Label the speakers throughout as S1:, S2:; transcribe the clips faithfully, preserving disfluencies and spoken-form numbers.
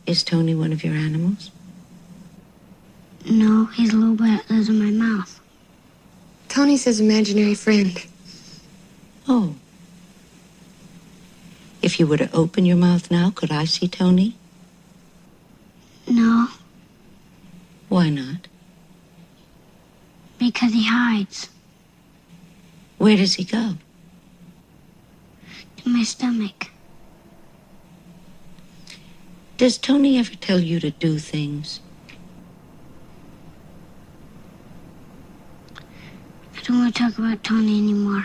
S1: Is Tony one of your animals?
S2: No, he's a little boy that lives in my mouth.
S3: Tony's his imaginary friend.
S1: Oh. If you were to open your mouth now, could I see Tony?
S2: No,
S1: Why not?
S2: because he hides
S1: Where does he go?
S2: in my stomach.
S1: Does Tony ever tell you to do things?
S2: I don't want to talk about Tony anymore.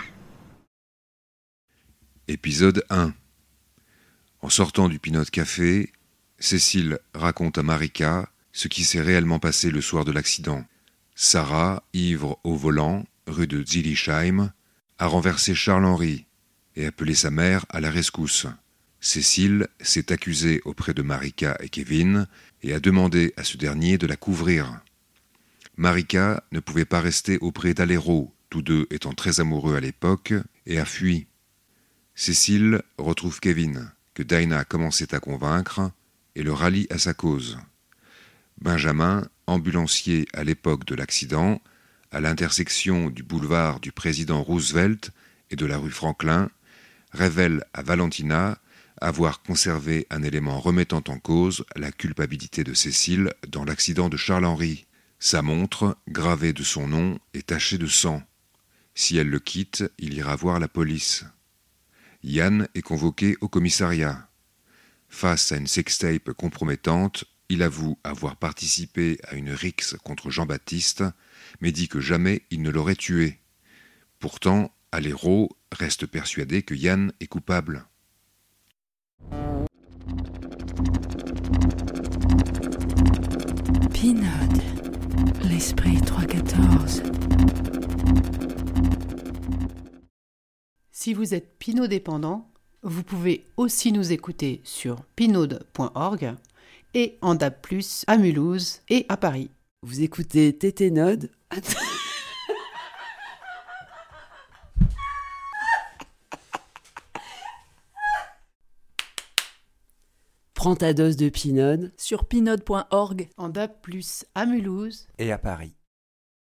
S4: Épisode un. En sortant du Peanut Café, Cécile raconte à Marika ce qui s'est réellement passé le soir de l'accident. Sarah, ivre au volant, rue de Zillisheim, a renversé Charles-Henri et appelé sa mère à la rescousse. Cécile s'est accusée auprès de Marika et Kevin et a demandé à ce dernier de la couvrir. Marika ne pouvait pas rester auprès d'Alero, tous deux étant très amoureux à l'époque, et a fui. Cécile retrouve Kevin, que Dinah commençait à convaincre, et le rallie à sa cause. Benjamin, ambulancier à l'époque de l'accident, à l'intersection du boulevard du président Roosevelt et de la rue Franklin, révèle à Valentina avoir conservé un élément remettant en cause la culpabilité de Cécile dans l'accident de Charles-Henri. Sa montre, gravée de son nom, est tachée de sang. Si elle le quitte, il ira voir la police. Yann est convoqué au commissariat. Face à une sextape compromettante, il avoue avoir participé à une rixe contre Jean-Baptiste, mais dit que jamais il ne l'aurait tué. Pourtant, Alero reste persuadé que Yann est coupable.
S5: Peanut, l'esprit trois quatorze.
S6: Si vous êtes pinodépendant, vous pouvez aussi nous écouter sur pinode point org et en D A B plus, à Mulhouse et à Paris.
S5: Vous écoutez T T Node. Prends ta dose de Pinode
S7: sur pinode point org
S6: En D A B plus, à Mulhouse
S5: et à Paris.